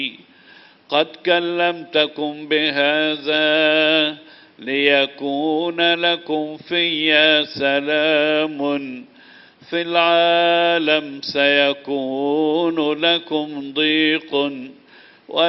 قد كلمتكم بهذا ليكون لكم في سلام، في العالم سيكون لكم ضيق،